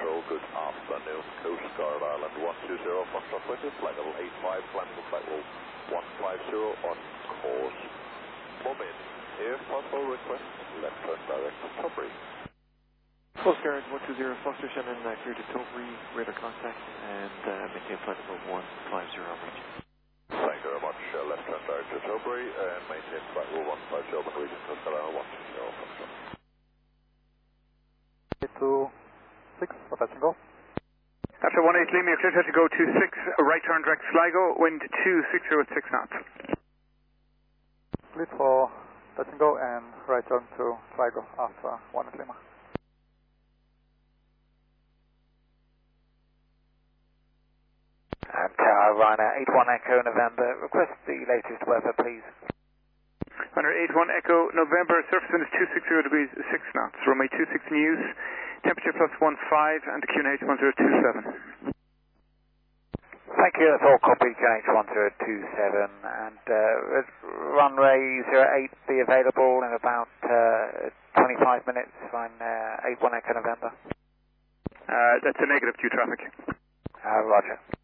control, good afternoon. Coast Guard Island 120, Foxtrot British, flight level 85, climbing to flight level 150 on course. Moment, if possible, request left turn direct to Tilbury. Coast Guard 120, Foxtrot Shannon, clear to Tilbury, radar contact, and maintain flight level 150 reach. Thank you very much. Left turn direct to Tilbury and maintain flight level 150 on region Coast Guard Island 120, Foxtrot. 826, for touch and go. After 18 Lima, you're clear to go 26, right turn direct Sligo, wind 260 at 6 knots. Clear for touch and go and right turn to Sligo after 18 Lima. Tower Ryanair 81 Echo November, request the latest weather please. Under 81 Echo November, surface wind is 260 degrees 6 knots, runway 26 news, temperature plus 15 and the QNH 1027. Thank you, that's all copy, QNH 1027 and runway 08 be available in about 25 minutes on 81 Echo November. That's a negative Q traffic. Roger.